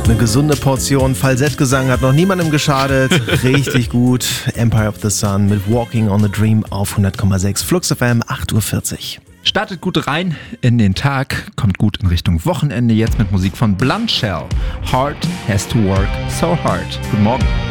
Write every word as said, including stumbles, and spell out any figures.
Eine gesunde Portion Falsettgesang hat noch niemandem geschadet. Richtig gut. Empire of the Sun mit Walking on the Dream auf hundert Komma sechs. Flux F M, acht Uhr vierzig. Startet gut rein in den Tag, kommt gut in Richtung Wochenende, jetzt mit Musik von Blunt Shell. Heart has to work so hard. Guten Morgen.